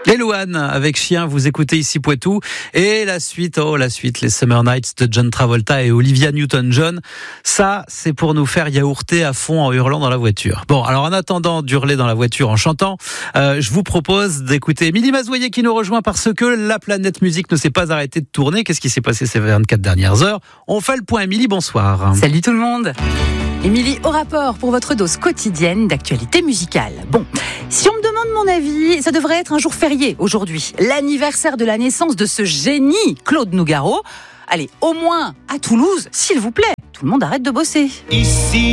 Et Louane avec Chien, vous écoutez ici Poitou. Et la suite, les Summer Nights de John Travolta et Olivia Newton-John. Ça, c'est pour nous faire yaourter à fond en hurlant dans la voiture. Bon, alors en attendant d'hurler dans la voiture en chantant, je vous propose d'écouter Émilie Mazoyer qui nous rejoint parce que la planète musique ne s'est pas arrêtée de tourner. Qu'est-ce qui s'est passé ces 24 dernières heures? On fait le point. Émilie, bonsoir. Salut tout le monde. Émilie, au rapport pour votre dose quotidienne d'actualité musicale. Bon, si on me demande mon avis, ça devrait être un jour férié aujourd'hui. L'anniversaire de la naissance de ce génie, Claude Nougaro. Allez, au moins à Toulouse, s'il vous plaît. Tout le monde arrête de bosser. Ici.